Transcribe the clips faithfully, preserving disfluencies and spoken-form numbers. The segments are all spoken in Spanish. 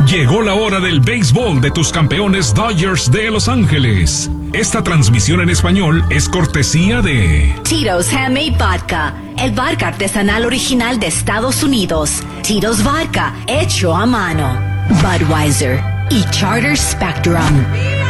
Llegó la hora del béisbol de tus campeones Dodgers de Los Ángeles. Esta transmisión en español es cortesía de Tito's Handmade Vodka, el vodka artesanal original de Estados Unidos. Tito's Vodka, hecho a mano. Budweiser y Charter Spectrum.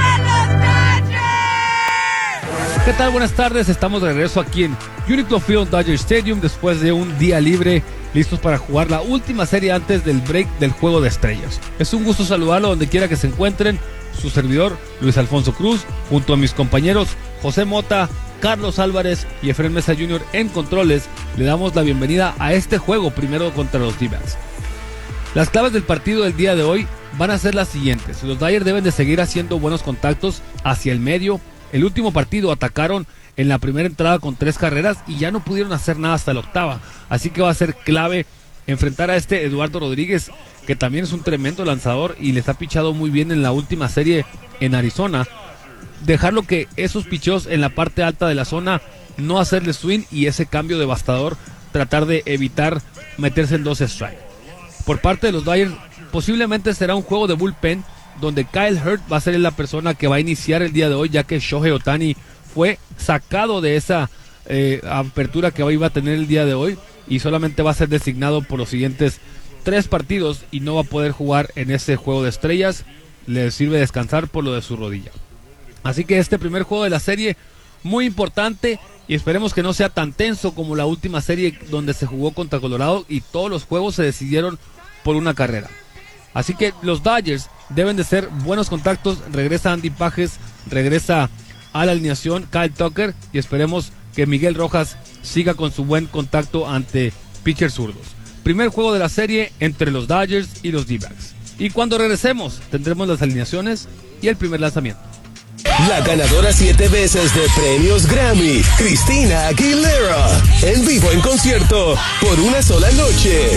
¿Qué tal? Buenas tardes, estamos de regreso aquí en Uniqlo Field Dodger Stadium después de un día libre, listos para jugar la última serie antes del break del Juego de Estrellas. Es un gusto saludarlo donde quiera que se encuentren. Su servidor, Luis Alfonso Cruz, junto a mis compañeros José Mota, Carlos Álvarez y Efraín Mesa junior en controles, le damos la bienvenida a este juego primero contra los D-backs. Las claves del partido del día de hoy van a ser las siguientes. Los Dodgers deben de seguir haciendo buenos contactos hacia el medio. El último partido atacaron en la primera entrada con tres carreras y ya no pudieron hacer nada hasta la octava. Así que va a ser clave enfrentar a este Eduardo Rodríguez, que también es un tremendo lanzador y les ha pichado muy bien en la última serie en Arizona. Dejarlo que esos picheos en la parte alta de la zona, no hacerle swing y ese cambio devastador, tratar de evitar meterse en dos strikes. Por parte de los Dodgers, posiblemente será un juego de bullpen, donde Kyle Hurt va a ser la persona que va a iniciar el día de hoy, ya que Shohei Ohtani fue sacado de esa eh, apertura que iba a tener el día de hoy y solamente va a ser designado por los siguientes tres partidos y no va a poder jugar en ese Juego de Estrellas. Le sirve descansar por lo de su rodilla. Así que este primer juego de la serie, muy importante, y esperemos que no sea tan tenso como la última serie donde se jugó contra Colorado y todos los juegos se decidieron por una carrera. Así que los Dodgers deben de ser buenos contactos. Regresa Andy Pages, regresa a la alineación Kyle Tucker y esperemos que Miguel Rojas siga con su buen contacto ante pitchers zurdos. Primer juego de la serie entre los Dodgers y los D-backs. Y cuando regresemos tendremos las alineaciones y el primer lanzamiento. La ganadora siete veces de premios Grammy, Christina Aguilera, en vivo en concierto por una sola noche.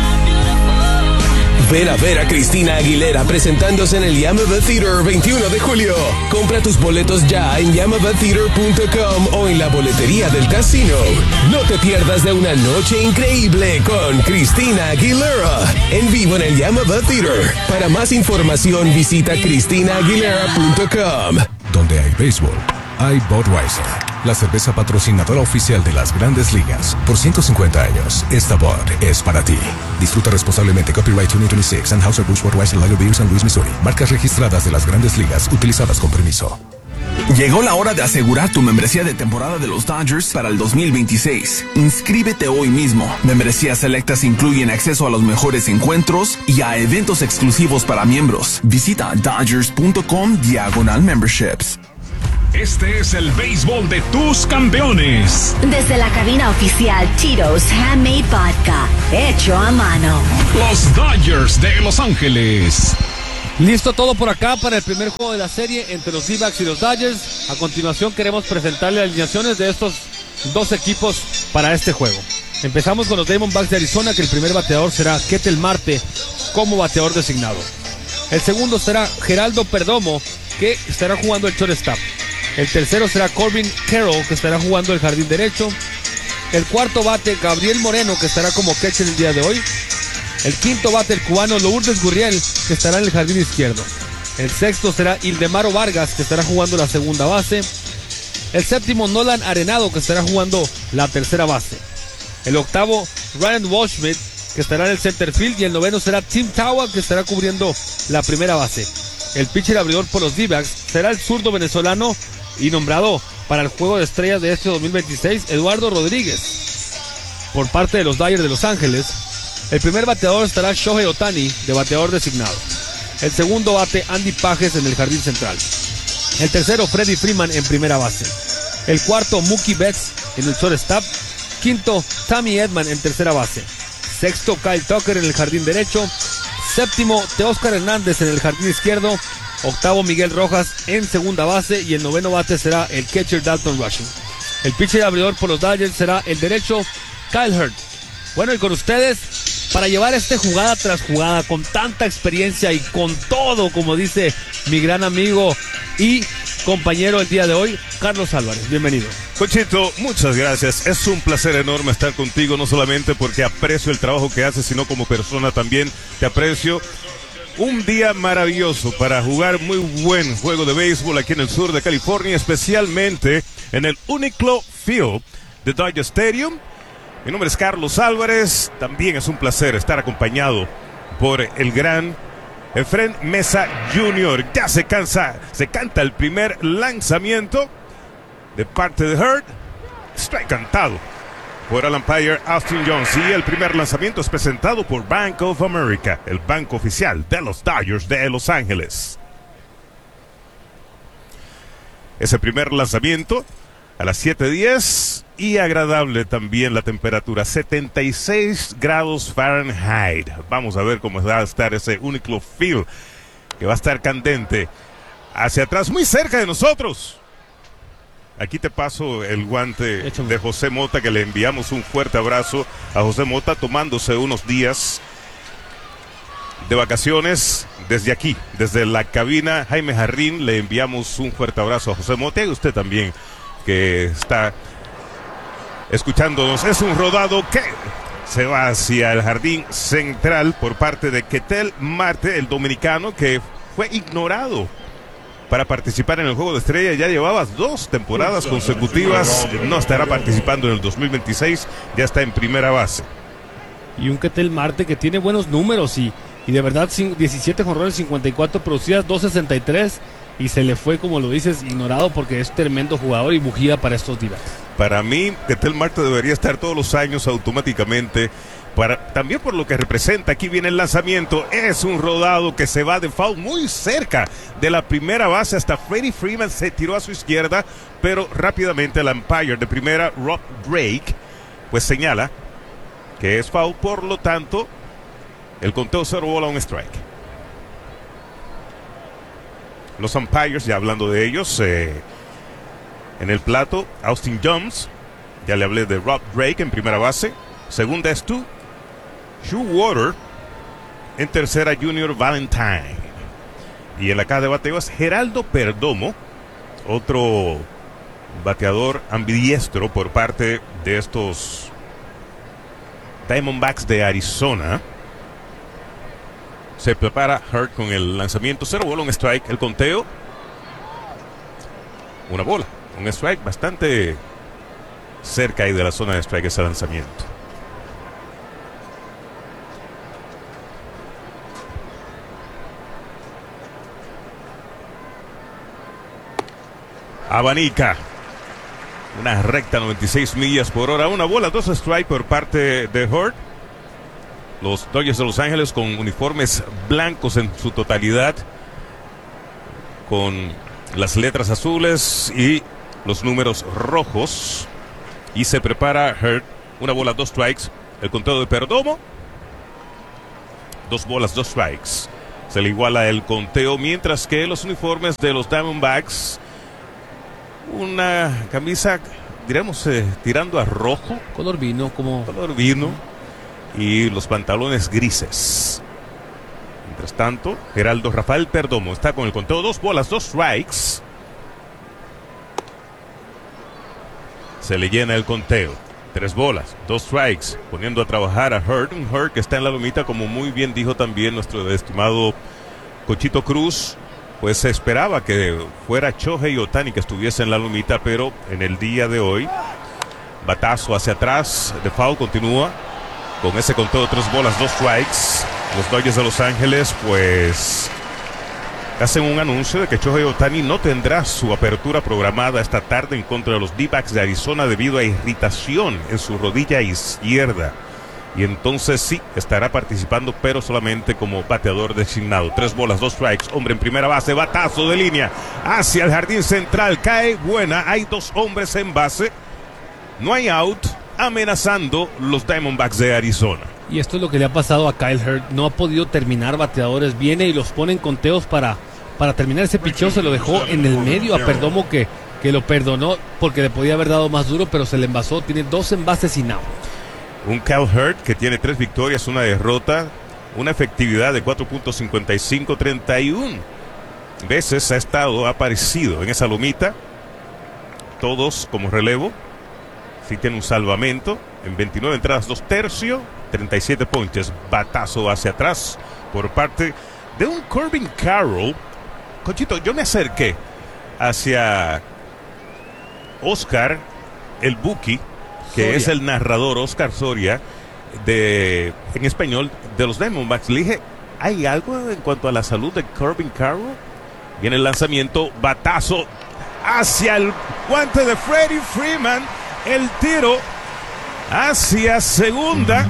Ven a ver a Christina Aguilera presentándose en el Yamava Theater veintiuno de julio. Compra tus boletos ya en yamava theater punto com o en la boletería del casino. No te pierdas de una noche increíble con Christina Aguilera en vivo en el Yamava Theater. Para más información visita christina aguilera punto com. Donde hay béisbol, hay Budweiser, la cerveza patrocinadora oficial de las Grandes Ligas. Por ciento cincuenta años, esta Bud es para ti. Disfruta responsablemente. Copyright veinte veintiséis, Anheuser-Busch Budweiser Lager Beer, San Luis, Missouri. Marcas registradas de las Grandes Ligas, utilizadas con permiso. Llegó la hora de asegurar tu membresía de temporada de los Dodgers para el dos mil veintiséis. Inscríbete hoy mismo. Membresías selectas incluyen acceso a los mejores encuentros y a eventos exclusivos para miembros. Visita dodgers punto com diagonal memberships. Este es el béisbol de tus campeones. Desde la cabina oficial Tito's Handmade Vodka, hecho a mano. Los Dodgers de Los Ángeles. Listo todo por acá para el primer juego de la serie entre los D-backs y los Dodgers. A continuación queremos presentarle alineaciones de estos dos equipos para este juego. Empezamos con los Diamondbacks de Arizona, que el primer bateador será Ketel Marte como bateador designado. El segundo será Geraldo Perdomo, que estará jugando el shortstop. El tercero será Corbin Carroll, que estará jugando el jardín derecho. El cuarto bate, Gabriel Moreno, que estará como catcher el día de hoy. El quinto bate, el cubano Lourdes Gurriel, que estará en el jardín izquierdo. El sexto será Ildemaro Vargas, que estará jugando la segunda base. El séptimo, Nolan Arenado, que estará jugando la tercera base. El octavo, Ryan Walschmidt, que estará en el center field. Y el noveno será Tim Tawa, que estará cubriendo la primera base. El pitcher abridor por los D-backs será el zurdo venezolano y nombrado para el Juego de Estrellas de este dos mil veintiséis, Eduardo Rodríguez. Por parte de los Dodgers de Los Ángeles, el primer bateador estará Shohei Ohtani, de bateador designado. El segundo bate, Andy Pages en el jardín central. El tercero, Freddie Freeman en primera base. El cuarto, Mookie Betts en el shortstop. Quinto, Tommy Edman en tercera base. Sexto, Kyle Tucker en el jardín derecho. Séptimo, Teóscar Hernández en el jardín izquierdo. Octavo, Miguel Rojas en segunda base. Y el noveno bate será el catcher Dalton Rushing. El pitcher abridor por los Dodgers será el derecho, Kyle Hurt. Bueno, y con ustedes, para llevar este jugada tras jugada, con tanta experiencia y con todo, como dice mi gran amigo y compañero el día de hoy, Carlos Álvarez. Bienvenido. Conchito, muchas gracias. Es un placer enorme estar contigo, no solamente porque aprecio el trabajo que haces, sino como persona también te aprecio. Un día maravilloso para jugar muy buen juego de béisbol aquí en el sur de California, especialmente en el Uniqlo Field de Dodger Stadium. Mi nombre es Carlos Álvarez. También es un placer estar acompañado por el gran Efren Mesa junior Ya se cansa, se canta el primer lanzamiento de parte de Hurt. Strike cantado por el umpire Austin Jones. Y el primer lanzamiento es presentado por Bank of America, el banco oficial de los Dodgers de Los Ángeles. Ese primer lanzamiento a las siete diez y agradable también la temperatura, setenta y seis grados Fahrenheit. Vamos a ver cómo va a estar ese Uniqlo Field, que va a estar candente. Hacia atrás, muy cerca de nosotros. Aquí te paso el guante Échame. de José Mota, que le enviamos un fuerte abrazo a José Mota, tomándose unos días de vacaciones desde aquí, desde la cabina Jaime Jarrín. Le enviamos un fuerte abrazo a José Mota y a usted también, que está escuchándonos. Es un rodado que se va hacia el jardín central por parte de Ketel Marte, el dominicano, que fue ignorado para participar en el Juego de Estrella. Ya llevaba dos temporadas consecutivas, no estará participando en el dos mil veintiséis, ya está en primera base. Y un Ketel Marte que tiene buenos números y, y de verdad diecisiete jonrones, cincuenta y cuatro producidas, dos sesenta y tres, y se le fue, como lo dices, ignorado, porque es tremendo jugador y bujía para estos días. Para mí, Ketel Marte debería estar todos los años automáticamente. Para, también por lo que representa. Aquí viene el lanzamiento, es un rodado que se va de foul muy cerca de la primera base. Hasta Freddie Freeman se tiró a su izquierda, pero rápidamente el umpire de primera, Rob Drake, pues señala que es foul. Por lo tanto, el conteo cero bola, un strike. Los umpires, ya hablando de ellos, eh, en el plato, Austin Jones, ya le hablé de Rob Drake en primera base. Segunda es tú, Shoewater. En tercera, Junior Valentine. Y en la caja de bateo es Geraldo Perdomo, otro bateador ambidiestro por parte de estos Diamondbacks de Arizona. Se prepara Hurt con el lanzamiento, cero bola, un strike. El conteo, una bola, un strike, bastante cerca ahí de la zona de strike ese lanzamiento. Abanica una recta, noventa y seis millas por hora, una bola, dos strike por parte de Hurt. Los Dodgers de Los Ángeles con uniformes blancos en su totalidad, con las letras azules y los números rojos. Y se prepara Hurt, una bola, dos strikes. El conteo de Perdomo, dos bolas, dos strikes. Se le iguala el conteo, mientras que los uniformes de los Diamondbacks, una camisa, diremos, eh, tirando a rojo. Color vino, como... Color vino. Y los pantalones grises. Mientras tanto, Geraldo Rafael Perdomo está con el conteo, dos bolas, dos strikes. Se le llena el conteo, tres bolas, dos strikes, poniendo a trabajar a Hurt. Un Hurt que está en la lomita, como muy bien dijo también nuestro estimado Cochito Cruz. Pues se esperaba que fuera Shohei Ohtani que estuviese en la lomita, pero en el día de hoy, batazo hacia atrás de foul, continúa con ese conteo, tres bolas, dos strikes. Los Dodgers de Los Ángeles pues hacen un anuncio de que Shohei Ohtani no tendrá su apertura programada esta tarde en contra de los D-backs de Arizona debido a irritación en su rodilla izquierda. Y entonces sí, estará participando, pero solamente como bateador designado. Tres bolas, dos strikes, hombre en primera base, batazo de línea hacia el jardín central, cae buena, hay dos hombres en base, no hay out, amenazando los Diamondbacks de Arizona. Y esto es lo que le ha pasado a Kyle Hurt, no ha podido terminar bateadores, viene y los pone en conteos para, para terminar ese picheo. Se lo dejó en el medio a Perdomo, que, que lo perdonó porque le podía haber dado más duro, pero se le envasó, tiene dos envases sin out. Un Kyle Hurt que tiene tres victorias, una derrota, una efectividad de cuatro punto cincuenta y cinco, treinta y una veces ha estado, ha aparecido en esa lomita, todos como relevo. Sí tiene un salvamento en veintinueve entradas, dos tercios, treinta y siete ponches, batazo hacia atrás por parte de un Corbin Carroll. Conchito, yo me acerqué hacia Oscar, el Buki, que Soria. Es el narrador, Oscar Soria, de, en español, de los Diamondbacks. Le dije, ¿hay algo en cuanto a la salud de Corbin Carroll? Viene el lanzamiento, batazo hacia el guante de Freddie Freeman, el tiro hacia segunda,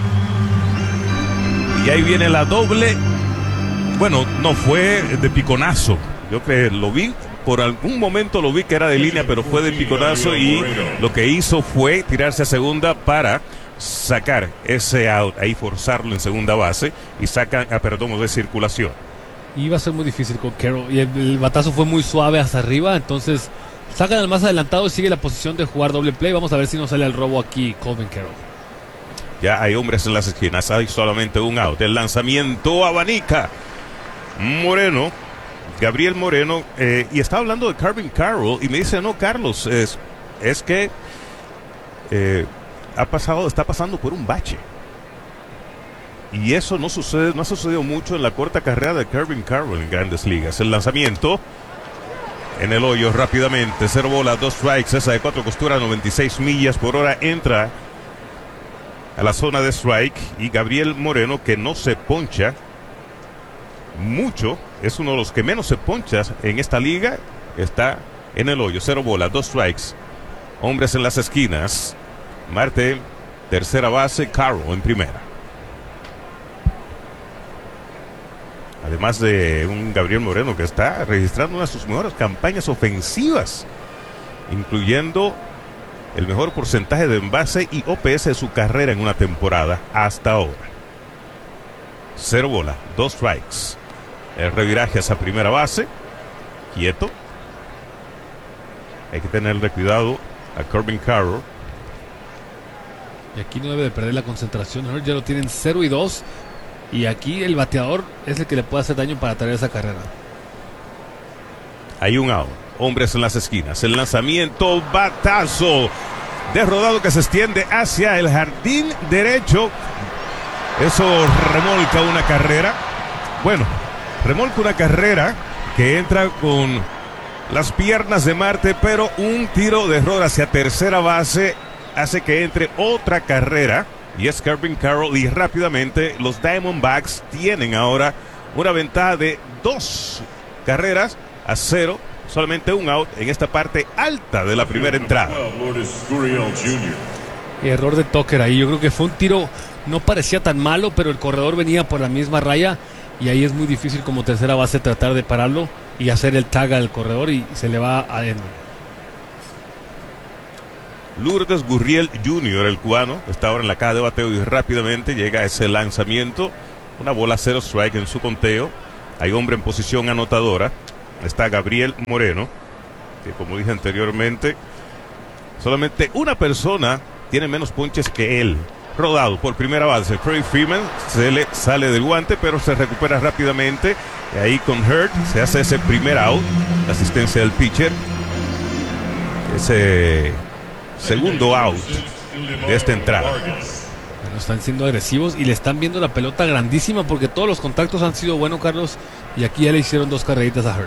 y ahí viene la doble. Bueno, no fue de piconazo, yo creo que lo vi, por algún momento lo vi que era de línea, pero fue de piconazo, y lo que hizo fue tirarse a segunda para sacar ese out, ahí forzarlo en segunda base, y sacan a perdón de circulación. Iba a ser muy difícil con Carroll, y el, el batazo fue muy suave hacia arriba, entonces sacan al más adelantado y sigue la posición de jugar doble play. Vamos a ver si no sale al robo aquí Corbin Carroll. Ya hay hombres en las esquinas, hay solamente un out. El lanzamiento abanica Moreno, Gabriel Moreno, eh, y estaba hablando de Corbin Carroll y me dice, no, Carlos, es, es que eh, ha pasado, está pasando por un bache. Y eso no sucede, no ha sucedido mucho en la corta carrera de Corbin Carroll en Grandes Ligas. El lanzamiento en el hoyo rápidamente, cero bola, dos strikes, esa de cuatro costuras, noventa y seis millas por hora, entra a la zona de strike, y Gabriel Moreno, que no se poncha mucho, es uno de los que menos se poncha en esta liga, está en el hoyo, cero bola, dos strikes, hombres en las esquinas, Marte, tercera base, Carroll en primera. Además de un Gabriel Moreno que está registrando una de sus mejores campañas ofensivas, incluyendo el mejor porcentaje de envase y O P S de su carrera en una temporada hasta ahora. Cero bola, dos strikes. El reviraje hacia primera base, quieto. Hay que tenerle cuidado a Corbin Carroll. Y aquí no debe de perder la concentración. Ya lo tienen cero y dos. Y aquí el bateador es el que le puede hacer daño para traer esa carrera. Hay un out. Hombres en las esquinas. El lanzamiento, batazo de rodado que se extiende hacia el jardín derecho. Eso remolca una carrera. Bueno, remolca una carrera que entra con las piernas de Marte, pero un tiro de error hacia tercera base hace que entre otra carrera. Y es Corbin Carroll, y rápidamente los Diamondbacks tienen ahora una ventaja de dos carreras a cero, solamente un out en esta parte alta de la primera entrada. Error de Tucker ahí, yo creo que fue un tiro, no parecía tan malo, pero el corredor venía por la misma raya, y ahí es muy difícil como tercera base tratar de pararlo y hacer el tag al corredor, y se le va adentro. Lourdes Gurriel junior, el cubano, está ahora en la caja de bateo y rápidamente llega ese lanzamiento. Una bola, cero strike en su conteo. Hay hombre en posición anotadora. Está Gabriel Moreno, que como dije anteriormente, solamente una persona tiene menos ponches que él. Rodado por primera base, Freddie Freeman se le sale del guante, pero se recupera rápidamente. Y ahí con Hurt se hace ese primer out. La asistencia del pitcher. Ese segundo out de esta entrada. Bueno, están siendo agresivos y le están viendo la pelota grandísima, porque todos los contactos han sido buenos, Carlos, y aquí ya le hicieron dos carreritas a Hurt.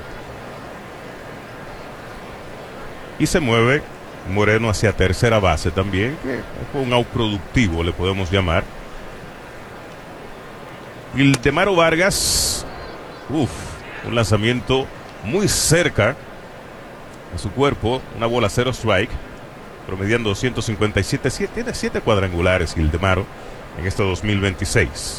Y se mueve Moreno hacia tercera base también, que fue un out productivo, le podemos llamar. Ildemaro Vargas, uff, un lanzamiento muy cerca a su cuerpo, una bola, cero strike, promediando doscientos cincuenta y siete, tiene siete cuadrangulares Ildemaro en este dos mil veintiséis.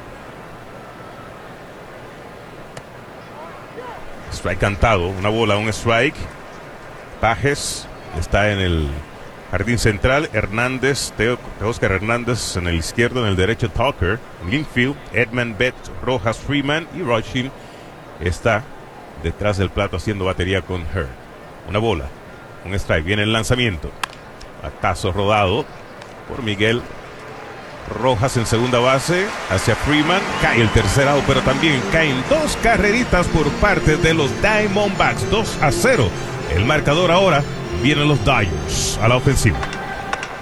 Strike cantado, una bola, un strike. Pajes está en el jardín central. Hernández, Teo, Oscar Hernández en el izquierdo, en el derecho Tucker. En infield, Edman, Betts, Rojas, Freeman, y Rochin está detrás del plato haciendo batería con Hurt. Una bola, un strike, viene el lanzamiento. Batazo rodado por Miguel Rojas en segunda base hacia Freeman. Cae el tercer out, pero también caen dos carreritas por parte de los Diamondbacks. dos a cero. El marcador ahora, vienen los Dodgers a la ofensiva.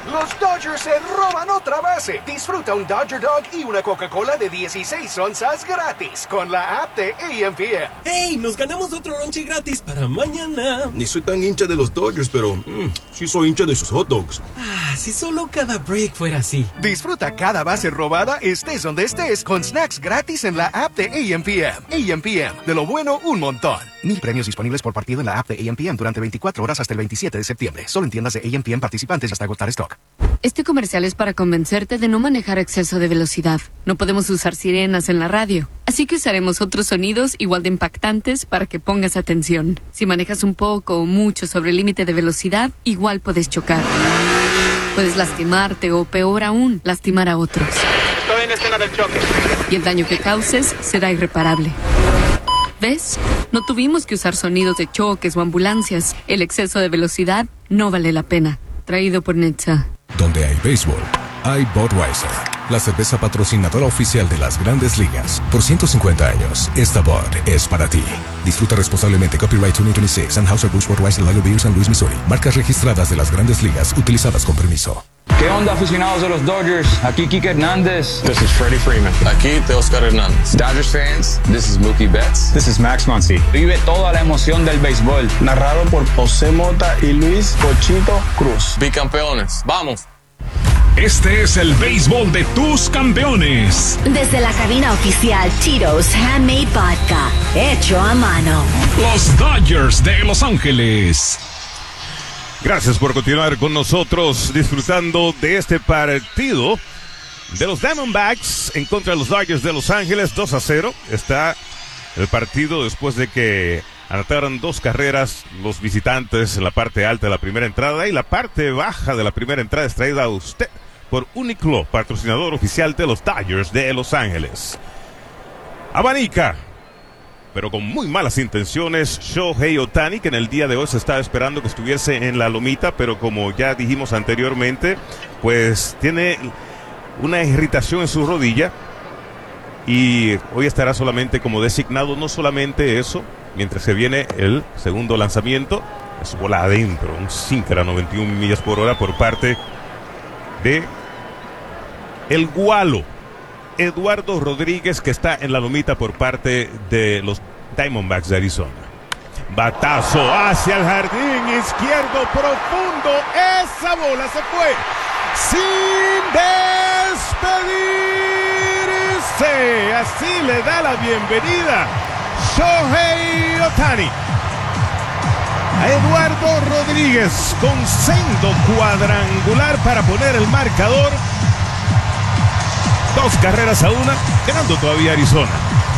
Los Dodgers se roban otra base. Disfruta un Dodger Dog y una Coca-Cola de dieciséis onzas gratis con la app de A M P M. ¡Hey! Nos ganamos otro lonche gratis para mañana. Ni soy tan hincha de los Dodgers, pero mmm, sí soy hincha de sus hot dogs. Ah, si solo cada break fuera así. Disfruta cada base robada, estés donde estés, con snacks gratis en la app de A M P M. A M P M, de lo bueno, un montón. Mil premios disponibles por partido en la app de A M P M durante veinticuatro horas hasta el veintisiete de septiembre. Solo en tiendas de A M P M participantes hasta agotar stock. Este comercial es para convencerte de no manejar a exceso de velocidad. No podemos usar sirenas en la radio, así que usaremos otros sonidos igual de impactantes para que pongas atención. Si manejas un poco o mucho sobre el límite de velocidad, igual puedes chocar. Puedes lastimarte o, peor aún, lastimar a otros. Estoy en escena del choque. Y el daño que causes será irreparable. ¿Ves? No tuvimos que usar sonidos de choques o ambulancias. El exceso de velocidad no vale la pena. Traído por Netza. Donde hay béisbol, hay Budweiser, la cerveza patrocinadora oficial de las Grandes Ligas. Por ciento cincuenta años, esta Bud es para ti. Disfruta responsablemente. Copyright dos mil veintiséis. Anheuser-Busch Budweiser Lager Beer, San Luis, Missouri. Marcas registradas de las Grandes Ligas utilizadas con permiso. ¿Qué onda, aficionados de los Dodgers? Aquí Kike Hernández. This is Freddie Freeman. Aquí Teoscar Hernández. Dodgers fans, this is Mookie Betts. This is Max Muncy. Vive toda la emoción del béisbol. Narrado por José Mota y Luis Cochito Cruz. Bicampeones, ¡vamos! Este es el béisbol de tus campeones. Desde la cabina oficial Tito's Handmade Vodka, hecho a mano. Los Dodgers de Los Ángeles. Gracias por continuar con nosotros disfrutando de este partido de los Diamondbacks en contra de los Dodgers de Los Ángeles. Dos a cero está el partido después de que anotaron dos carreras los visitantes en la parte alta de la primera entrada, y la parte baja de la primera entrada es traída a usted por Uniqlo, patrocinador oficial de los Dodgers de Los Ángeles. Abanica, pero con muy malas intenciones, Shohei Ohtani, que en el día de hoy se estaba esperando que estuviese en la lomita, pero como ya dijimos anteriormente, pues tiene una irritación en su rodilla y hoy estará solamente como designado. No solamente eso, mientras que viene el segundo lanzamiento, es bola adentro, un sinker a noventa y una millas por hora por parte de el Gualo Eduardo Rodríguez, que está en la lomita por parte de los Diamondbacks de Arizona. Batazo hacia el jardín izquierdo profundo. Esa bola se fue sin despedirse. Así le da la bienvenida Shohei Ohtani a Eduardo Rodríguez con sendo cuadrangular para poner el marcador. Dos carreras a una, ganando todavía Arizona.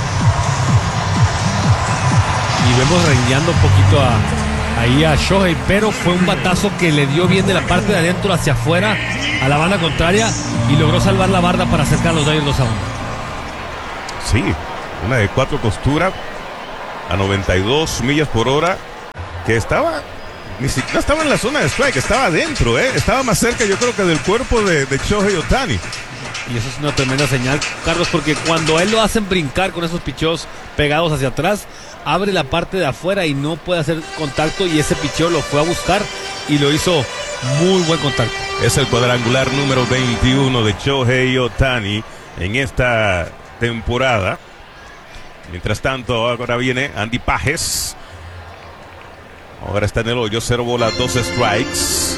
Y vemos rengueando un poquito a, ahí a Shohei, pero fue un batazo que le dio bien de la parte de adentro hacia afuera a la banda contraria y logró salvar la barda para acercar a los Dodgers dos a uno. Sí, una de cuatro costura a noventa y dos millas por hora, que estaba, ni siquiera estaba en la zona de strike, estaba adentro, ¿eh? Estaba más cerca, yo creo, que del cuerpo de, de Shohei Ohtani. Y eso es una tremenda señal, Carlos, porque cuando a él lo hacen brincar con esos picheos pegados hacia atrás, abre la parte de afuera y no puede hacer contacto, y ese picheo lo fue a buscar y lo hizo muy buen contacto. Es el cuadrangular número veintiuno de Shohei Ohtani en esta temporada. Mientras tanto, ahora viene Andy Pages. Ahora está en el hoyo, cero bolas, dos strikes.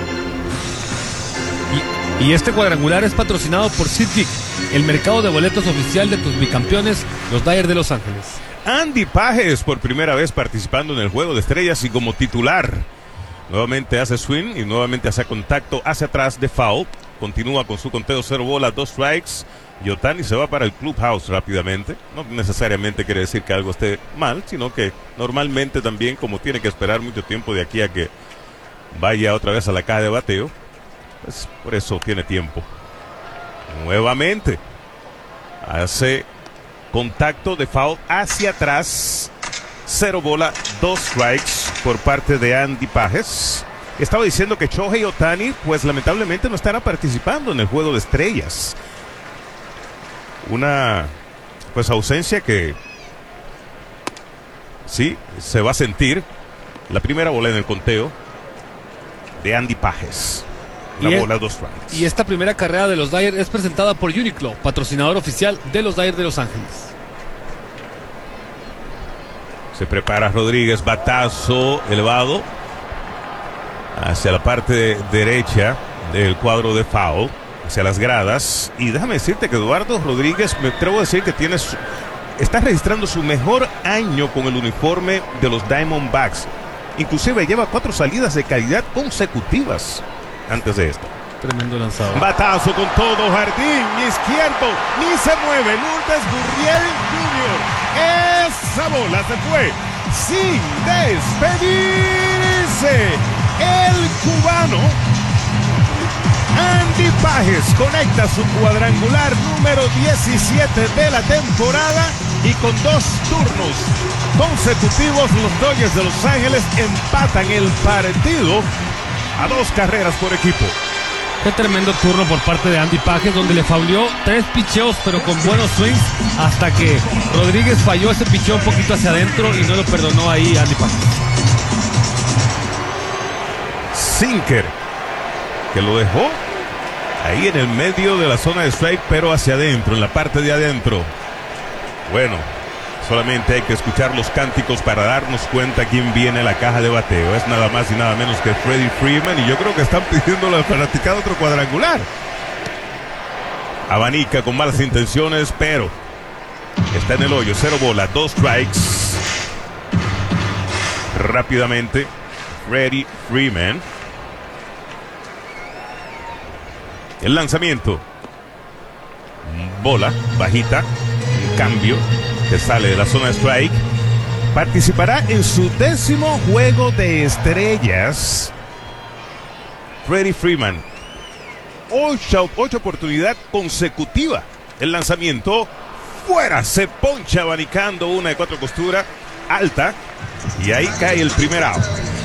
Y, y este cuadrangular es patrocinado por SeatGeek, el mercado de boletos oficial de tus bicampeones, los Dodgers de Los Ángeles. Andy Pages por primera vez participando en el Juego de Estrellas y como titular. Nuevamente hace swing y nuevamente hace contacto hacia atrás de foul. Continúa con su conteo, cero bolas, dos strikes. Y Ohtani se va para el clubhouse rápidamente. No necesariamente quiere decir que algo esté mal, sino que normalmente también, como tiene que esperar mucho tiempo de aquí a que vaya otra vez a la caja de bateo, pues por eso tiene tiempo. Nuevamente hace contacto de foul hacia atrás, cero bola, dos strikes por parte de Andy Pages. Estaba diciendo que Shohei Ohtani, pues lamentablemente no estará participando en el Juego de Estrellas. Una pues ausencia que sí se va a sentir. La primera bola en el conteo de Andy Pages. Una y bola, es, dos strikes. Y esta primera carrera de los Dodgers es presentada por Uniqlo, patrocinador oficial de los Dodgers de Los Ángeles. Se prepara Rodríguez, batazo elevado hacia la parte derecha del cuadro de foul, hacia las gradas. Y déjame decirte que Eduardo Rodríguez, me atrevo a decir que tiene su, está registrando su mejor año con el uniforme de los Diamondbacks. Inclusive lleva cuatro salidas de calidad consecutivas antes de esto. Tremendo lanzador. Batazo con todo, jardín izquierdo, ni se mueve, Lourdes Gurriel junior Esa bola se fue sin despedirse. El cubano Andy Pages conecta su cuadrangular número diecisiete de la temporada y con dos turnos consecutivos los Dodgers de Los Ángeles empatan el partido a dos carreras por equipo. Qué tremendo turno por parte de Andy Pages, donde le fauleó tres picheos, pero con buenos swings, hasta que Rodríguez falló ese picheo un poquito hacia adentro y no lo perdonó ahí Andy Pages. Sinker, que lo dejó ahí en el medio de la zona de strike, pero hacia adentro, en la parte de adentro. Bueno, solamente hay que escuchar los cánticos para darnos cuenta quién viene a la caja de bateo. Es nada más y nada menos que Freddie Freeman, y yo creo que están pidiendo la fanaticada otro cuadrangular. Abanica con malas intenciones, pero está en el hoyo. Cero bola, dos strikes. Rápidamente, Freddie Freeman. El lanzamiento. Bola, bajita. Un cambio que sale de la zona de strike. Participará en su décimo juego de estrellas Freddie Freeman. Ocho, ocho oportunidad consecutiva. El lanzamiento fuera, se poncha abanicando una de cuatro costuras alta, y ahí cae el primer out.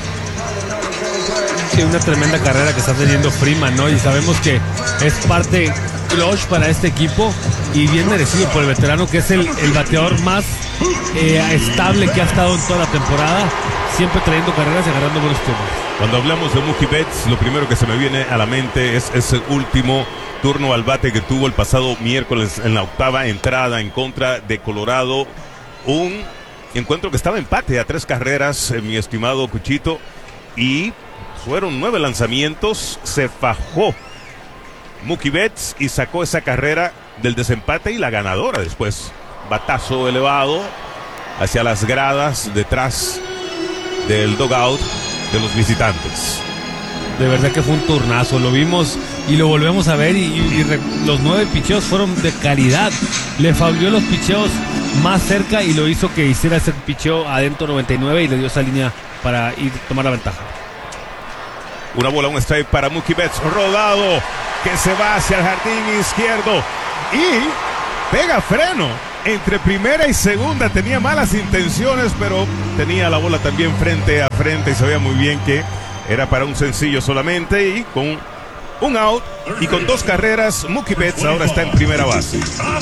Sí, una tremenda carrera que está teniendo Freeman, ¿no? Y sabemos que es parte clutch para este equipo y bien merecido por el veterano, que es el, el bateador más eh, estable que ha estado en toda la temporada, siempre trayendo carreras y agarrando buenos turnos. Cuando hablamos de Mookie Betts, lo primero que se me viene a la mente es ese último turno al bate que tuvo el pasado miércoles en la octava entrada en contra de Colorado. Un encuentro que estaba empate a tres carreras, eh, mi estimado Cuchito, y fueron nueve lanzamientos. Se fajó Mookie Betts y sacó esa carrera del desempate y la ganadora después. Batazo elevado hacia las gradas detrás del dugout de los visitantes. De verdad que fue un turnazo, lo vimos y lo volvemos a ver, y, y, y re, los nueve picheos fueron de calidad. Le fauleó los picheos más cerca y lo hizo que hiciera ese picheo adentro noventa y nueve y le dio esa línea para ir tomar la ventaja. Una bola, un strike para Mookie Betts, rodado, que se va hacia el jardín izquierdo y pega freno entre primera y segunda. Tenía malas intenciones, pero tenía la bola también frente a frente y sabía muy bien que era para un sencillo solamente, y con un out y con dos carreras, Mookie Betts ahora está en primera base.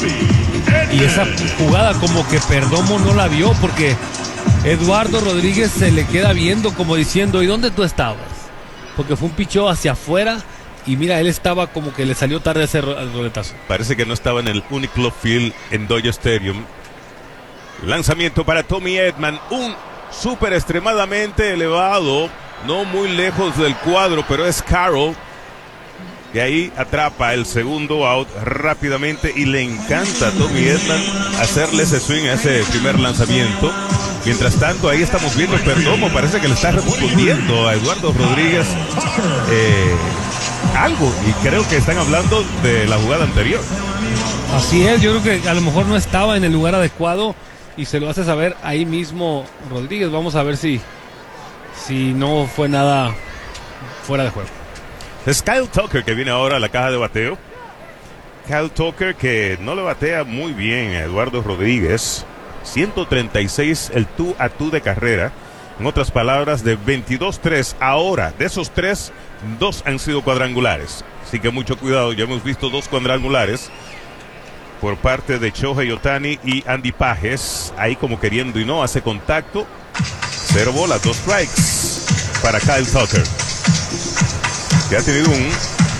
Y esa jugada como que Perdomo no la vio, porque Eduardo Rodríguez se le queda viendo como diciendo, ¿y dónde tú estabas? Porque fue un picheo hacia afuera y mira, él estaba como que le salió tarde ese ro- roletazo. Parece que no estaba en el Uniqlo Field en Dodger Stadium. Lanzamiento para Tommy Edman, un súper extremadamente elevado, no muy lejos del cuadro, pero es Carroll. Y ahí atrapa el segundo out rápidamente, y le encanta a Tommy Edman hacerle ese swing a ese primer lanzamiento. Mientras tanto, ahí estamos viendo Perdomo, parece que le está respondiendo a Eduardo Rodríguez eh, algo, y creo que están hablando de la jugada anterior. Así es, yo creo que a lo mejor no estaba en el lugar adecuado y se lo hace saber ahí mismo Rodríguez. Vamos a ver si, si no fue nada fuera de juego. Es Kyle Tucker que viene ahora a la caja de bateo. Kyle Tucker, que no le batea muy bien a Eduardo Rodríguez. ciento treinta y seis el tú a tú de carrera. En otras palabras, de veintidós tres. Ahora, de esos tres, dos han sido cuadrangulares. Así que mucho cuidado, ya hemos visto dos cuadrangulares por parte de Shohei Ohtani y Andy Pages. Ahí como queriendo y no, hace contacto. Cero bolas, dos strikes para Kyle Tucker, que ha tenido un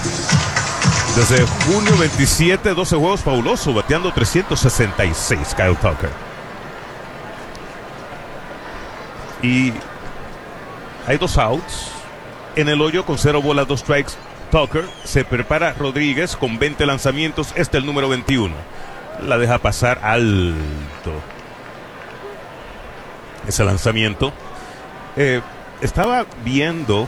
Desde junio veintisiete, doce juegos fabulosos, bateando trescientos sesenta y seis Kyle Tucker. Y hay dos outs en el hoyo con cero bolas, dos strikes. Tucker se prepara Rodríguez con veinte lanzamientos. Este el número veintiuno. La deja pasar alto. Ese lanzamiento. Eh, estaba viendo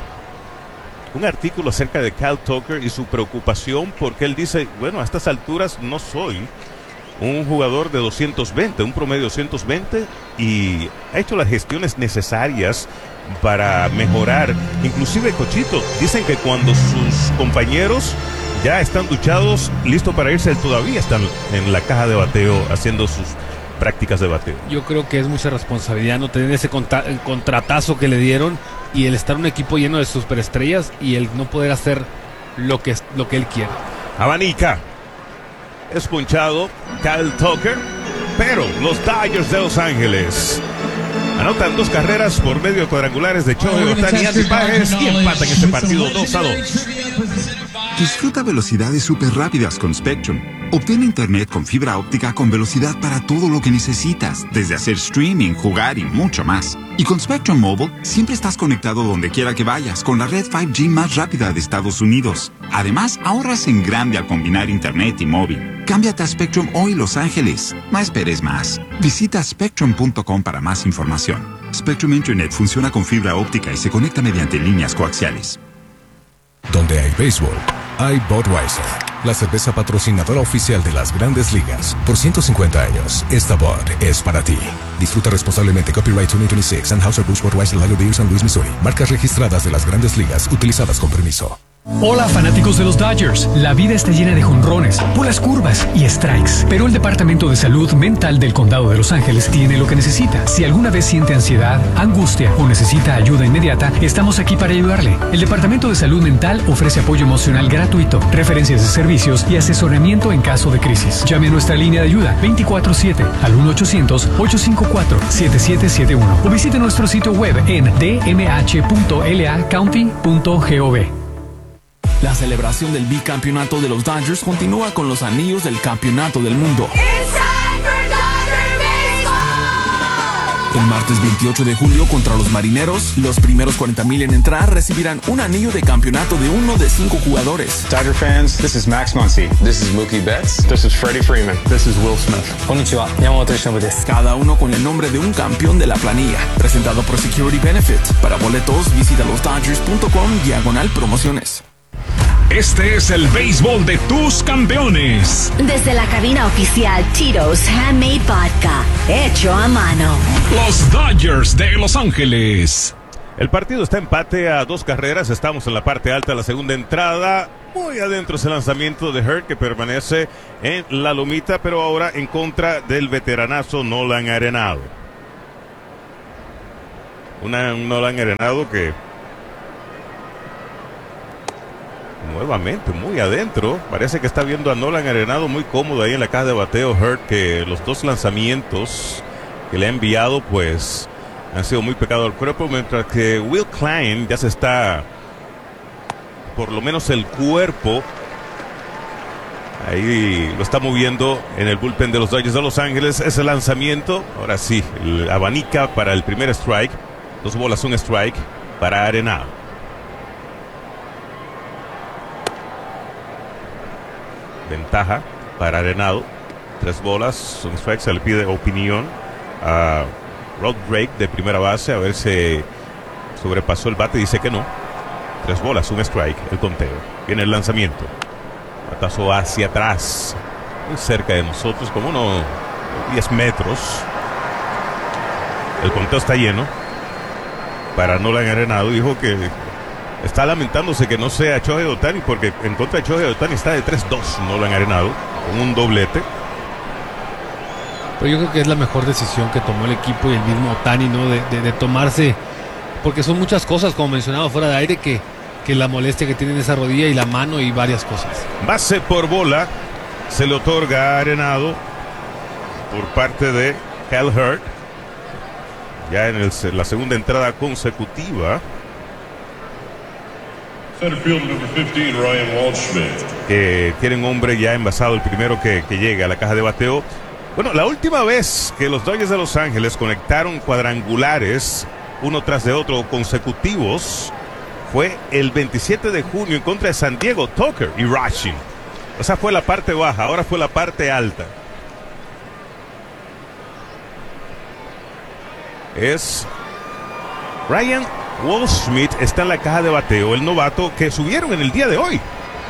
un artículo acerca de Kyle Tucker y su preocupación porque él dice, bueno, a estas alturas no soy un jugador de doscientos veinte, un promedio de doscientos veinte, y ha hecho las gestiones necesarias para mejorar. Inclusive, Cochito, dicen que cuando sus compañeros ya están duchados, listos para irse, él todavía están en la caja de bateo haciendo sus prácticas de bateo. Yo creo que es mucha responsabilidad no tener ese contra- contratazo que le dieron y el estar en un equipo lleno de superestrellas y el no poder hacer lo que, lo que él quiere. Abanica. Es punchado Kyle Tucker, pero los Dodgers de Los Ángeles anotan dos carreras por medio de cuadrangulares de Shohei Ohtani y Andy Páez y empatan este partido dos a dos. Disfruta velocidades súper rápidas con Spectrum. Obtén internet con fibra óptica con velocidad para todo lo que necesitas, desde hacer streaming, jugar y mucho más. Y con Spectrum Mobile, siempre estás conectado donde quiera que vayas con la red cinco G más rápida de Estados Unidos. Además, ahorras en grande al combinar internet y móvil. Cámbiate a Spectrum hoy, Los Ángeles. No esperes más. Visita spectrum punto com para más información. Spectrum Internet funciona con fibra óptica y se conecta mediante líneas coaxiales. Donde hay béisbol, hay Budweiser, la cerveza patrocinadora oficial de las Grandes Ligas. Por ciento cincuenta años, esta Bud es para ti. Disfruta responsablemente. Copyright dos mil veintiséis, Anheuser-Busch Budweiser Lager Beer, San Luis, Missouri. Marcas registradas de las Grandes Ligas, utilizadas con permiso. Hola fanáticos de los Dodgers, la vida está llena de jonrones, bolas curvas y strikes, pero el Departamento de Salud Mental del Condado de Los Ángeles tiene lo que necesita. Si alguna vez siente ansiedad, angustia o necesita ayuda inmediata, estamos aquí para ayudarle. El Departamento de Salud Mental ofrece apoyo emocional gratuito, referencias de servicios y asesoramiento en caso de crisis. Llame a nuestra línea de ayuda veinticuatro siete al uno ochocientos, ocho cinco cuatro, siete siete siete uno o visite nuestro sitio web en d m h punto l a county punto gov. La celebración del bicampeonato de los Dodgers continúa con los anillos del campeonato del mundo. El martes veintiocho de julio contra los Marineros, los primeros cuarenta mil en entrar recibirán un anillo de campeonato de uno de cinco jugadores. Dodger fans, this is Max Muncy. This is Mookie Betts. This is Freddie Freeman. This is Will Smith. Konnichiwa, Yamamoto Yoshinobu desu. Cada uno con el nombre de un campeón de la planilla. Presentado por Security Benefit. Para boletos, visita los dodgers punto com diagonal promociones. Este es el béisbol de tus campeones. Desde la cabina oficial Tito's Handmade Vodka, hecho a mano. Los Dodgers de Los Ángeles. El partido está empate a dos carreras. Estamos en la parte alta de la segunda entrada. Muy adentro es el lanzamiento de Hurt, que permanece en la lomita, pero ahora en contra del veteranazo Nolan Arenado. Una, un Nolan Arenado que nuevamente muy adentro. Parece que está viendo a Nolan Arenado muy cómodo ahí en la caja de bateo. Hurt, que los dos lanzamientos que le ha enviado pues han sido muy pegado al cuerpo, mientras que Will Klein ya se está, por lo menos el cuerpo, ahí lo está moviendo en el bullpen de los Dodgers de Los Ángeles. Ese lanzamiento, ahora sí, abanica para el primer strike. Dos bolas, un strike para Arenado. Ventaja para Arenado. Tres bolas, un strike. Se le pide opinión a Rod Drake de primera base, a ver si sobrepasó el bate. Dice que no. Tres bolas, un strike, el conteo. Viene el lanzamiento. Batazo hacia atrás, muy cerca de nosotros, como unos diez metros. El conteo está lleno para Nolan Arenado. Dijo que está lamentándose que no sea Shohei Ohtani, porque en contra de Shohei Ohtani está de tres dos Nolan Arenado, con un doblete. Pero yo creo que es la mejor decisión que tomó el equipo y el mismo Ohtani, ¿no? De, de, de tomarse, porque son muchas cosas, como mencionaba fuera de aire, que, que la molestia que tiene en esa rodilla y la mano y varias cosas. Base por bola se le otorga a Arenado por parte de Kyle Hurt, ya en el, la segunda entrada consecutiva. Que tiene un hombre ya envasado, el primero que, que llega a la caja de bateo. Bueno, la última vez que los Dodgers de Los Ángeles conectaron cuadrangulares uno tras de otro consecutivos fue el veintisiete de junio en contra de San Diego, Tucker y Rushing. O sea, fue la parte baja, ahora fue la parte alta. Es Ryan Goldschmidt, está en la caja de bateo, el novato que subieron en el día de hoy.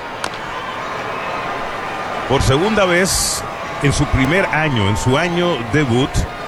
Por segunda vez en su primer año, en su año debut.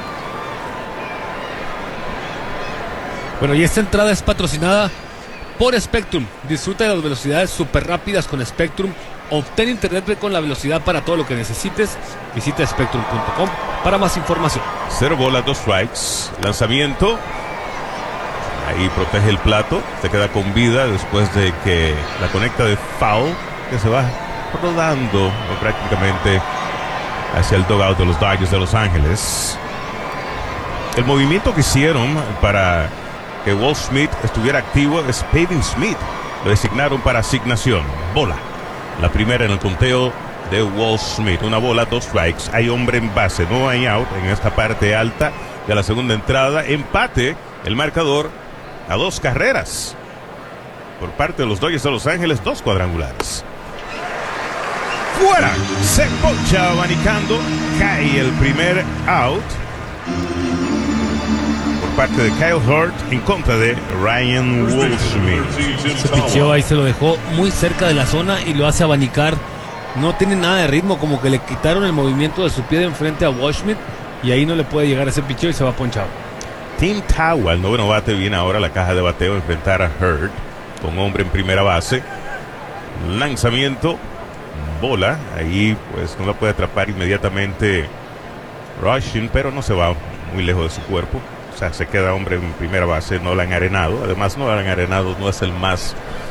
Bueno, y esta entrada es patrocinada por Spectrum. Disfruta de las velocidades súper rápidas con Spectrum. Obtén internet con la velocidad para todo lo que necesites. Visita spectrum punto com para más información. Cero bolas, dos strikes. Lanzamiento. Ahí protege el plato. Se queda con vida después de que la conecta de foul, que se va rodando prácticamente hacia el dugout de los Dodgers de Los Ángeles. El movimiento que hicieron para que Goldschmidt estuviera activo es Pavin Smith. Lo designaron para asignación. Bola. La primera en el conteo de Goldschmidt. Una bola, dos strikes. Hay hombre en base, no hay out en esta parte alta de la segunda entrada. Empate el marcador a dos carreras por parte de los Dodgers de Los Ángeles. Dos cuadrangulares. Fuera. Se poncha abanicando. Cae el primer out parte de Kyle Hurt en contra de Ryan Goldschmidt. Se picheó ahí, se lo dejó muy cerca de la zona y lo hace abanicar. No tiene nada de ritmo, como que le quitaron el movimiento de su pie de enfrente a Goldschmidt y ahí no le puede llegar ese picheo y se va ponchado. Tim Tawa, el noveno bate, viene ahora a la caja de bateo a enfrentar a Hurt con hombre en primera base. Lanzamiento, bola, ahí pues no la puede atrapar inmediatamente Rushing, pero no se va muy lejos de su cuerpo. O sea, se queda hombre en primera base, no la han arenado. Además, no la han arenado, no es el más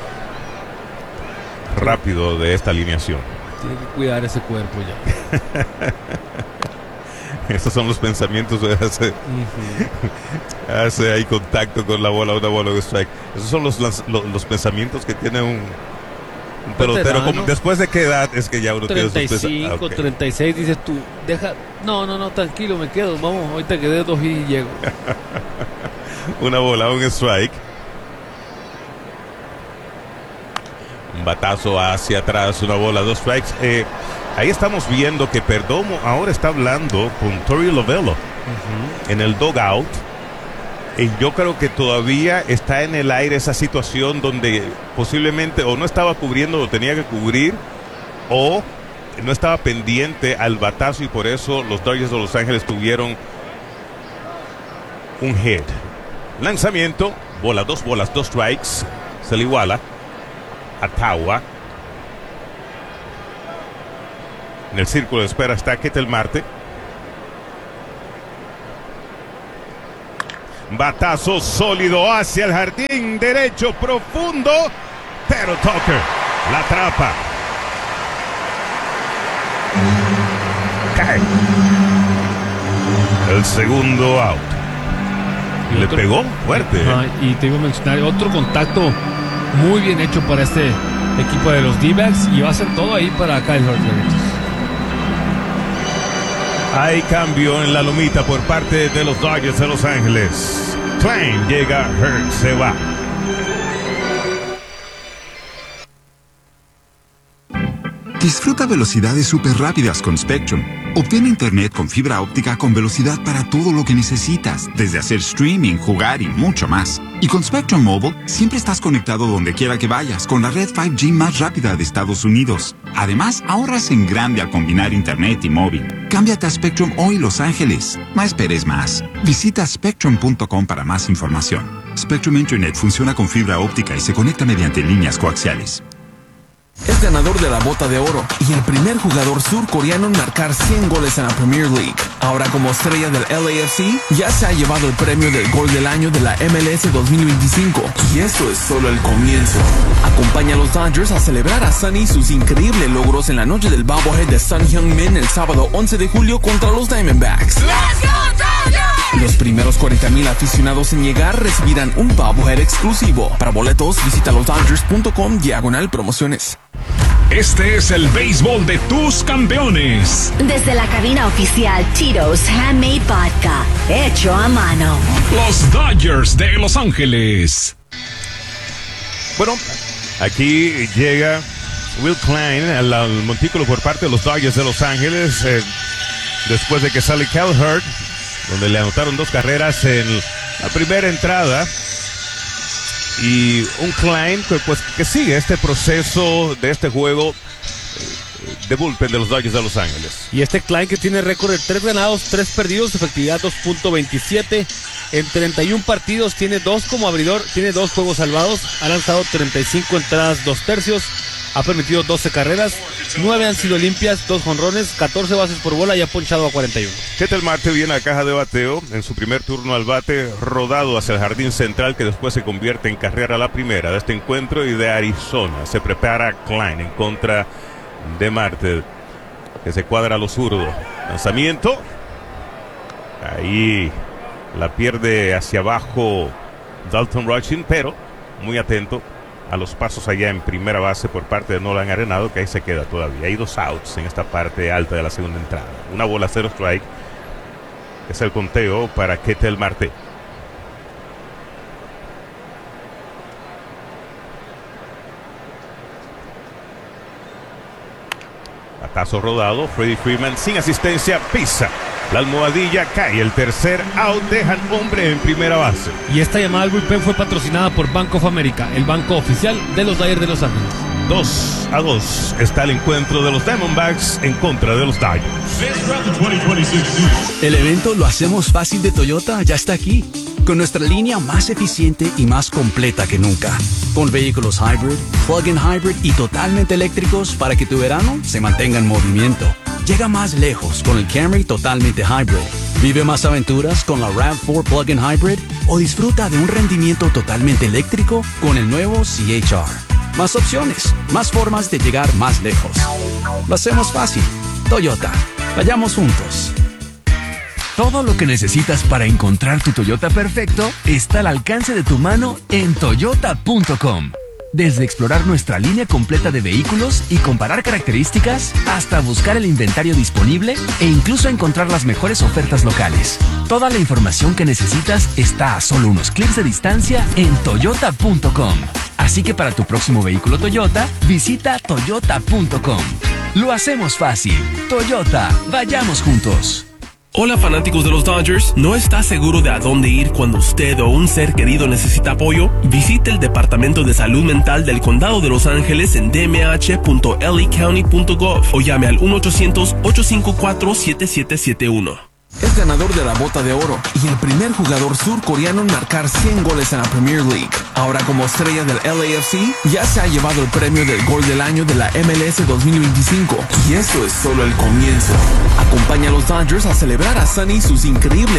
rápido de esta alineación. Tiene que cuidar ese cuerpo ya. Estos son los pensamientos de hace, uh-huh. hace ahí contacto con la bola, una bola de strike. Esos son los, los, los pensamientos que tiene un, un pelotero. Como, ¿después de qué edad es que ya uno treinta y cinco, tiene sus pensamientos? Okay. treinta y seis, dices tú, deja, no, no, no, tranquilo, me quedo, vamos, ahorita quedé dos y llego. Una bola, un strike. Un batazo hacia atrás, una bola, dos strikes. Eh, ahí estamos viendo que Perdomo ahora está hablando con Torey Lovullo uh-huh. en el dugout. Y yo creo que todavía está en el aire esa situación donde posiblemente o no estaba cubriendo lo tenía que cubrir o no estaba pendiente al batazo y por eso los Dodgers de Los Ángeles tuvieron un hit. Lanzamiento, bola, dos bolas, dos strikes. Se le iguala a Tawa. En el círculo de espera está Ketel Marte. Batazo sólido hacia el jardín derecho profundo, pero Tucker la atrapa. Cae. El segundo out. Y le pegó fuerte. Ah, y te iba a mencionar otro contacto muy bien hecho para este equipo de los D-backs y hacen todo ahí para Kyle Hurt. Hay cambio en la lomita por parte de los Dodgers de Los Ángeles. Klein llega, Hurt se va. Disfruta velocidades súper rápidas con Spectrum. Obtén internet con fibra óptica con velocidad para todo lo que necesitas, desde hacer streaming, jugar y mucho más. Y con Spectrum Mobile, siempre estás conectado donde quiera que vayas, con la red cinco G más rápida de Estados Unidos. Además, ahorras en grande al combinar internet y móvil. Cámbiate a Spectrum hoy, Los Ángeles. No esperes más. Visita spectrum punto com para más información. Spectrum Internet funciona con fibra óptica y se conecta mediante líneas coaxiales. Es ganador de la Bota de Oro y el primer jugador surcoreano en marcar cien goles en la Premier League. Ahora como estrella del L A F C, ya se ha llevado el premio del Gol del Año de la M L S dos mil veinticinco. Y esto es solo el comienzo. Acompaña a los Dodgers a celebrar a Sonny sus increíbles logros en la noche del Bobblehead de Son Heung-min el sábado once de julio contra los Diamondbacks. ¡Let's go, Dodgers! Los primeros cuarenta treinta mil aficionados en llegar recibirán un bobblehead exclusivo. Para boletos, visita los Dodgers punto com diagonal promociones. Este es el béisbol de tus campeones. Desde la cabina oficial Tito's Handmade Vodka, hecho a mano. Los Dodgers de Los Ángeles. Bueno, aquí llega Will Klein al, al montículo por parte de los Dodgers de Los Ángeles, eh, después de que sale Cal Hurt, donde le anotaron dos carreras en la primera entrada. Y un Klein que, pues, que sigue este proceso de este juego de bullpen de los Dodgers de Los Ángeles. Y este Klein que tiene récord de tres ganados, tres perdidos, efectividad dos punto veintisiete. En treinta y un partidos tiene dos como abridor, tiene dos juegos salvados, ha lanzado treinta y cinco entradas, dos tercios, ha permitido doce carreras, nueve han sido limpias, dos jonrones, catorce bases por bola y ha ponchado a cuarenta y uno. Ketel Marte viene a caja de bateo en su primer turno al bate, rodado hacia el jardín central, que después se convierte en carrera la primera de este encuentro. Y de Arizona se prepara Klein en contra de Marte, que se cuadra a lo zurdo. Lanzamiento. Ahí la pierde hacia abajo Dalton Rushing, pero muy atento a los pasos allá en primera base por parte de Nolan Arenado, que ahí se queda todavía. Hay dos outs en esta parte alta de la segunda entrada. Una bola, cero strike. Es el conteo para Ketel Marte. Batazo rodado. Freddie Freeman sin asistencia, pisa la almohadilla, cae el tercer out, dejan hombre en primera base. Y esta llamada al bullpen fue patrocinada por Bank of America, el banco oficial de los Dodgers de Los Ángeles. Dos a dos está el encuentro de los Diamondbacks en contra de los Dodgers. El evento Lo Hacemos Fácil de Toyota ya está aquí, con nuestra línea más eficiente y más completa que nunca, con vehículos hybrid, plug-in hybrid y totalmente eléctricos para que tu verano se mantenga en movimiento. Llega más lejos con el Camry totalmente hybrid. Vive más aventuras con la RAV cuatro plug-in hybrid o disfruta de un rendimiento totalmente eléctrico con el nuevo C H R. Más opciones, más formas de llegar más lejos. Lo hacemos fácil. Toyota. Vayamos juntos. Todo lo que necesitas para encontrar tu Toyota perfecto está al alcance de tu mano en toyota punto com. Desde explorar nuestra línea completa de vehículos y comparar características, hasta buscar el inventario disponible e incluso encontrar las mejores ofertas locales. Toda la información que necesitas está a solo unos clics de distancia en toyota punto com. Así que para tu próximo vehículo Toyota, visita toyota punto com. Lo hacemos fácil. Toyota, vayamos juntos. Hola fanáticos de los Dodgers, ¿no está seguro de a dónde ir cuando usted o un ser querido necesita apoyo? Visite el Departamento de Salud Mental del Condado de Los Ángeles en d m h punto l a county punto gov o llame al uno ochocientos, ocho cinco cuatro, siete siete siete uno. Es ganador de la Bota de Oro y el primer jugador surcoreano en marcar cien goles en la Premier League. Ahora como estrella del L A F C, ya se ha llevado el premio del Gol del Año de la M L S dos mil veinticinco. Y esto es solo el comienzo. Acompaña a los Dodgers a celebrar a Sonny sus increíbles